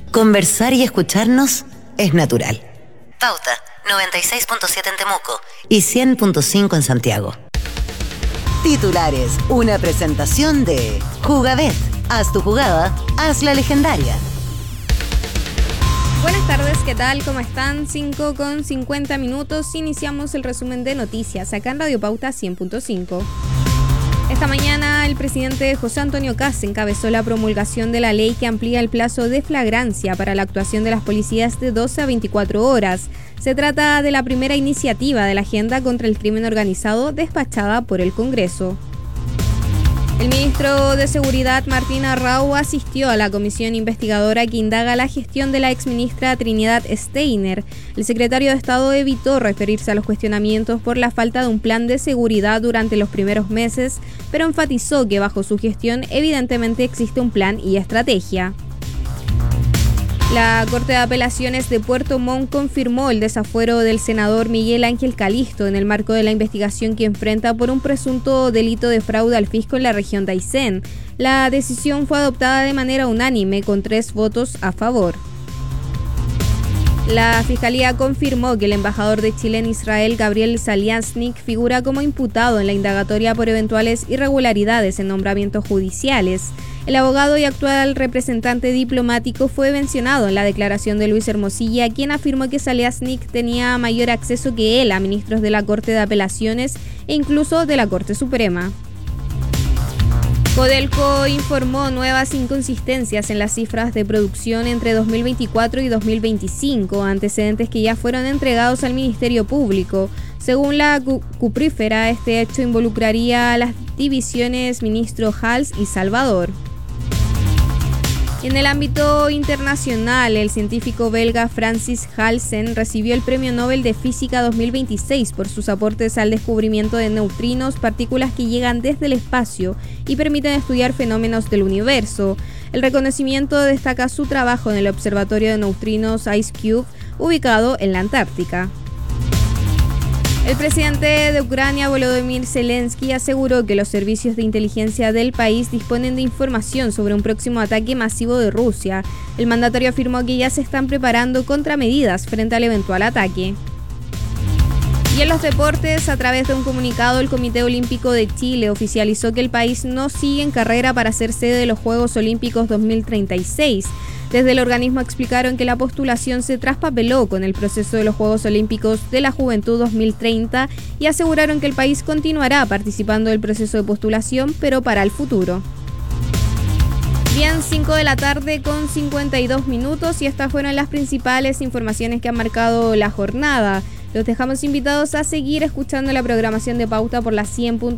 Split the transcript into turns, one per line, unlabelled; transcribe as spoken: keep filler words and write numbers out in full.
Conversar y escucharnos es natural. Pauta noventa y seis punto siete en Temuco y cien punto cinco en Santiago. Titulares, una presentación de Jugabet. Haz tu jugada, haz la legendaria.
Buenas tardes, ¿qué tal? ¿Cómo están? cinco con cincuenta minutos. Iniciamos el resumen de noticias acá en Radio Pauta cien punto cinco. Esta mañana el presidente José Antonio Kast encabezó la promulgación de la ley que amplía el plazo de flagrancia para la actuación de las policías de doce a veinticuatro horas. Se trata de la primera iniciativa de la agenda contra el crimen organizado despachada por el Congreso. El ministro de Seguridad, Martín Arrau, asistió a la comisión investigadora que indaga la gestión de la exministra Trinidad Steiner. El secretario de Estado evitó referirse a los cuestionamientos por la falta de un plan de seguridad durante los primeros meses, pero enfatizó que bajo su gestión evidentemente existe un plan y estrategia. La Corte de Apelaciones de Puerto Montt confirmó el desafuero del senador Miguel Ángel Calisto en el marco de la investigación que enfrenta por un presunto delito de fraude al fisco en la región de Aysén. La decisión fue adoptada de manera unánime con tres votos a favor. La Fiscalía confirmó que el embajador de Chile en Israel, Gabriel Saliasnik, figura como imputado en la indagatoria por eventuales irregularidades en nombramientos judiciales. El abogado y actual representante diplomático fue mencionado en la declaración de Luis Hermosilla, quien afirmó que Saliasnik tenía mayor acceso que él a ministros de la Corte de Apelaciones e incluso de la Corte Suprema. Codelco informó nuevas inconsistencias en las cifras de producción entre dos mil veinticuatro y dos mil veinticinco, antecedentes que ya fueron entregados al Ministerio Público. Según la Cuprífera, este hecho involucraría a las divisiones Ministro Hals y Salvador. En el ámbito internacional, el científico belga Francis Halsen recibió el Premio Nobel de Física dos mil veintiséis por sus aportes al descubrimiento de neutrinos, partículas que llegan desde el espacio y permiten estudiar fenómenos del universo. El reconocimiento destaca su trabajo en el Observatorio de Neutrinos IceCube, ubicado en la Antártica. El presidente de Ucrania, Volodymyr Zelensky, aseguró que los servicios de inteligencia del país disponen de información sobre un próximo ataque masivo de Rusia. El mandatario afirmó que ya se están preparando contramedidas frente al eventual ataque. Y en los deportes, a través de un comunicado, el Comité Olímpico de Chile oficializó que el país no sigue en carrera para ser sede de los Juegos Olímpicos dos mil treinta y seis. Desde el organismo explicaron que la postulación se traspapeló con el proceso de los Juegos Olímpicos de la Juventud dos mil treinta y aseguraron que el país continuará participando del proceso de postulación, pero para el futuro. Bien, cinco de la tarde con cincuenta y dos minutos y estas fueron las principales informaciones que han marcado la jornada. Los dejamos invitados a seguir escuchando la programación de Pauta por la cien.